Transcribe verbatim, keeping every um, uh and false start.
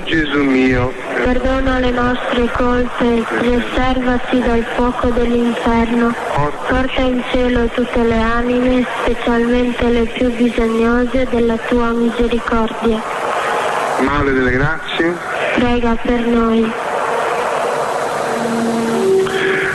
Gesù mio, perdona le nostre colpe, riservaci dal fuoco dell'inferno, porta in cielo tutte le anime, specialmente le più bisognose della tua misericordia. Madre delle grazie, Prega per noi.